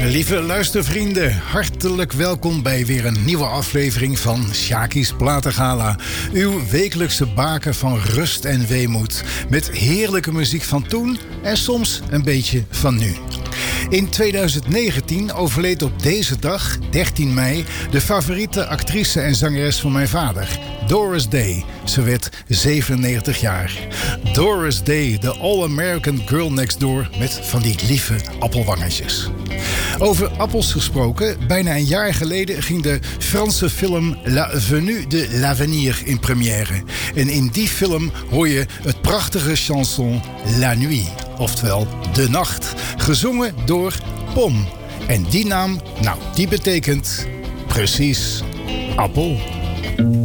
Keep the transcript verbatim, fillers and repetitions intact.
Lieve luistervrienden, hartelijk welkom bij weer een nieuwe aflevering van Sjaki's Platengala. Uw wekelijkse baken van rust en weemoed. Met heerlijke muziek van toen en soms een beetje van nu. In tweeduizend negentien overleed op deze dag, dertien mei, de favoriete actrice en zangeres van mijn vader, Doris Day. Ze werd zevenennegentig jaar. Doris Day, de All-American Girl Next Door met van die lieve appelwangetjes. Over appels gesproken, bijna een jaar geleden ging de Franse film La Venue de l'Avenir in première. En in die film hoor je het prachtige chanson La Nuit, oftewel De Nacht, gezongen door Pom. En die naam, nou, die betekent precies appel.